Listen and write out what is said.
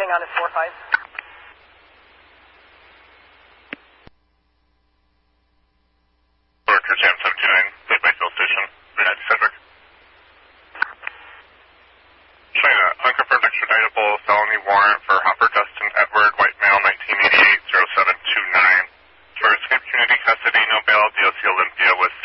going on at 4-5. Director Jam 79, Late Field Station, 390 Cedric. Showing an unconfirmed extraditable felony warrant for Hopper Dustin Edward, white male, 1988-0729. For escape community custody, no bail, DOC Olympia with